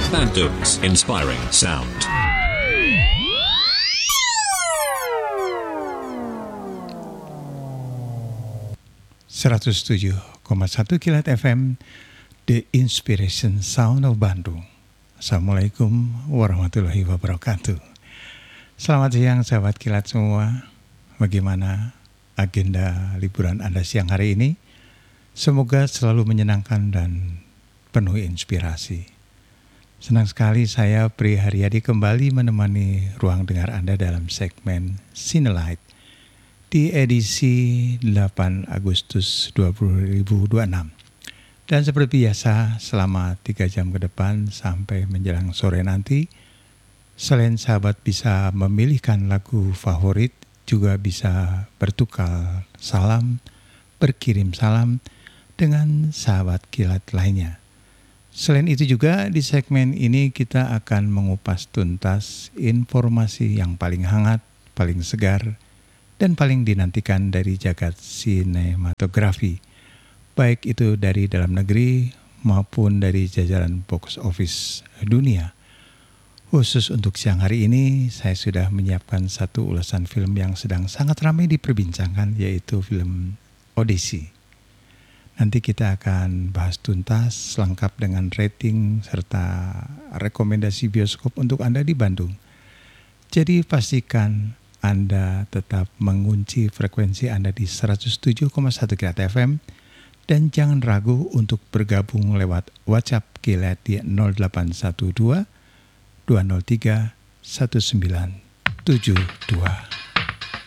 Bandung's inspiring sound. (107,1 Kilat FM), The Inspiration Sound of Bandung. Assalamualaikum warahmatullahi wabarakatuh. Selamat siang sahabat kilat semua. Bagaimana agenda liburan Anda siang hari ini? Semoga selalu menyenangkan dan penuh inspirasi. Senang sekali saya Pri Haryadi kembali menemani ruang dengar Anda dalam segmen Cinelight di edisi 8 Agustus 2026. Dan seperti biasa selama 3 jam ke depan sampai menjelang sore nanti, selain sahabat bisa memilihkan lagu favorit, juga bisa bertukar salam, berkirim salam dengan sahabat kilat lainnya. Selain itu juga di segmen ini kita akan mengupas tuntas informasi yang paling hangat, paling segar, dan paling dinantikan dari jagat sinematografi, baik itu dari dalam negeri maupun dari jajaran box office dunia. Khusus untuk siang hari ini, saya sudah menyiapkan satu ulasan film yang sedang sangat ramai diperbincangkan, yaitu film Odyssey. Nanti kita akan bahas tuntas lengkap dengan rating serta rekomendasi bioskop untuk Anda di Bandung. Jadi pastikan Anda tetap mengunci frekuensi Anda di 107,1 Kilat FM dan jangan ragu untuk bergabung lewat WhatsApp Kilat di 0812 203 1972.